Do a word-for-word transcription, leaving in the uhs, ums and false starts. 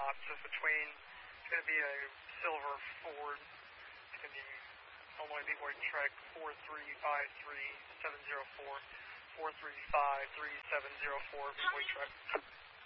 lots of between. It's going to be a silver Ford. It's going to be Illinois B-Boy Trek four three five three seven zero four, four three five three seven zero four B-Boy Trek.